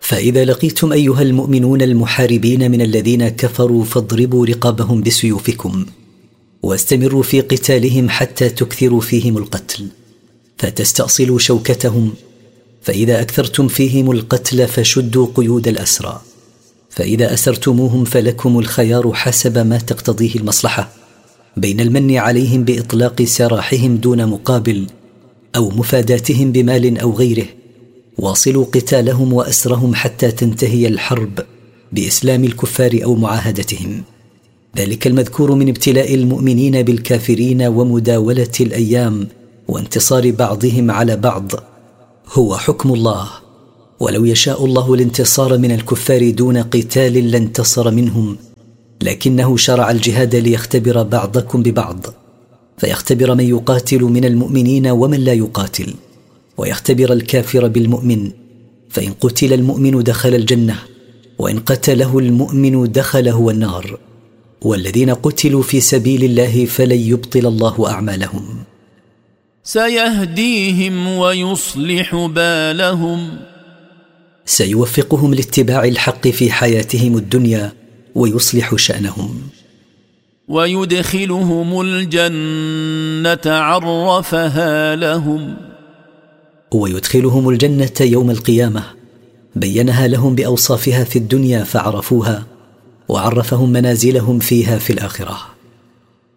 فإذا لقيتم أيها المؤمنون المحاربين من الذين كفروا فاضربوا رقابهم بسيوفكم، واستمروا في قتالهم حتى تكثروا فيهم القتل فتستأصلوا شوكتهم، فإذا أكثرتم فيهم القتل فشدوا قيود الأسرى، فإذا أسرتموهم فلكم الخيار حسب ما تقتضيه المصلحة بين المن عليهم بإطلاق سراحهم دون مقابل أو مفاداتهم بمال أو غيره، واصلوا قتالهم وأسرهم حتى تنتهي الحرب بإسلام الكفار أو معاهدتهم. ذلك المذكور من ابتلاء المؤمنين بالكافرين ومداولة الأيام وانتصار بعضهم على بعض هو حكم الله، ولو يشاء الله الانتصار من الكفار دون قتال لانتصر منهم، لكنه شرع الجهاد ليختبر بعضكم ببعض، فيختبر من يقاتل من المؤمنين ومن لا يقاتل، ويختبر الكافر بالمؤمن، فإن قتل المؤمن دخل الجنة، وإن قتله المؤمن دخل هو النار. والذين قتلوا في سبيل الله فلن يبطل الله أعمالهم. سيهديهم ويصلح بالهم، سيوفقهم لاتباع الحق في حياتهم الدنيا ويصلح شأنهم. ويدخلهم الجنة عرفها لهم، ويدخلهم الجنة يوم القيامة بينها لهم بأوصافها في الدنيا فعرفوها، وعرفهم منازلهم فيها في الآخرة.